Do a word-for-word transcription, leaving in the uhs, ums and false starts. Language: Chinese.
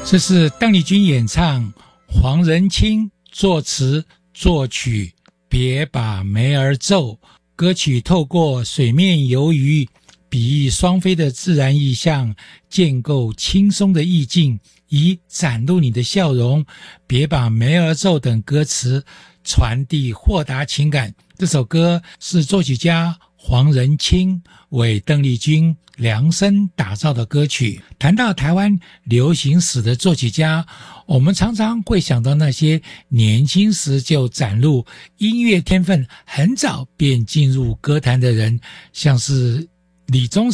这是邓丽君演唱，黄仁清作词作曲，别把梅儿皱。歌曲透过水面游鱼，比喻双飞的自然意象，建构轻松的意境，以展露你的笑容。别把梅儿皱等歌词传递豁达情感。这首歌是作曲家黄仁清为邓丽君量身打造的歌曲。谈到台湾流行史的作曲家，我们常常会想到那些年轻时就展露音乐天分，很早便进入歌坛的人，像是李宗